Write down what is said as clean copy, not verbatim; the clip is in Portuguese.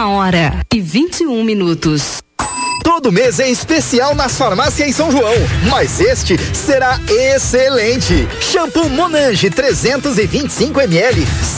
1h21. Todo mês é especial nas farmácias em São João, mas este será excelente. Shampoo Monange 325 ml,